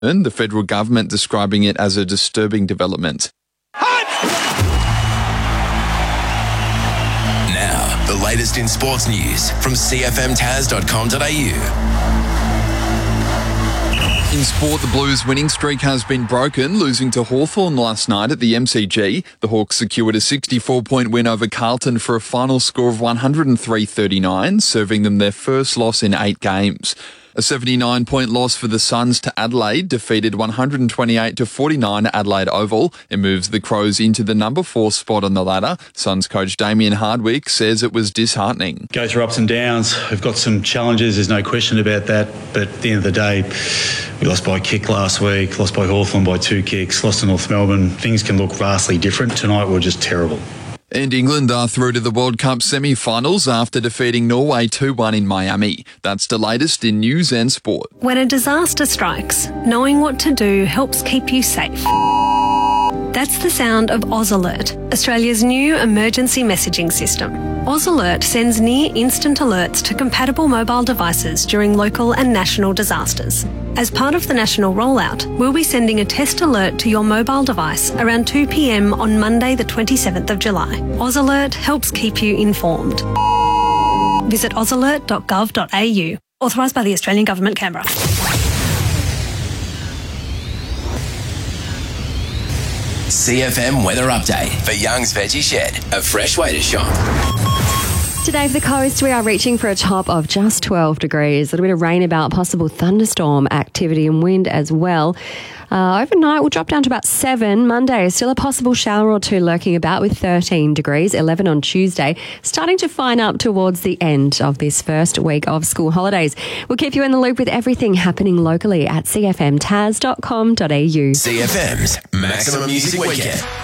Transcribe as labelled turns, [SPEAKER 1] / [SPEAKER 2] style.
[SPEAKER 1] The federal government describing it as a disturbing development.
[SPEAKER 2] Now, the latest in sports news from cfmtaz.com.au.
[SPEAKER 1] In sport, the Blues' winning streak has been broken, losing to Hawthorn last night at the MCG. The Hawks secured a 64-point win over Carlton for a final score of 103-39, serving them their first loss in 8 games. A 79-point loss for the Suns to Adelaide defeated 128-49 Adelaide Oval. It moves the Crows into the number 4 spot on the ladder. Suns coach Damien Hardwick says it was disheartening.
[SPEAKER 3] Go through ups and downs. We've got some challenges, there's no question about that. But at the end of the day, we lost by a kick last week, lost by Hawthorn by 2 kicks, lost to North Melbourne. Things can look vastly different. Tonight we're just terrible.
[SPEAKER 1] And England are through to the World Cup semi-finals after defeating Norway 2-1 in Miami. That's the latest in news and sport.
[SPEAKER 4] When a disaster strikes, knowing what to do helps keep you safe. That's the sound of Oz Alert, Australia's new emergency messaging system. Oz Alert sends near-instant alerts to compatible mobile devices during local and national disasters. As part of the national rollout, we'll be sending a test alert to your mobile device around 2 p.m. on Monday the 27th of July. Oz Alert helps keep you informed. Visit ozalert.gov.au. Authorised by the Australian Government, Canberra.
[SPEAKER 2] CFM weather update for Young's Veggie Shed, a fresh way to shop.
[SPEAKER 5] Today for the coast, we are reaching for a top of just 12 degrees. A little bit of rain about, possible thunderstorm activity and wind as well. Overnight, we'll drop down to about 7. Monday is still a possible shower or two lurking about with 13 degrees, 11 on Tuesday. Starting to fine up towards the end of this first week of school holidays. We'll keep you in the loop with everything happening locally at cfmtaz.com.au.
[SPEAKER 2] CFM's Maximum Music Weekend.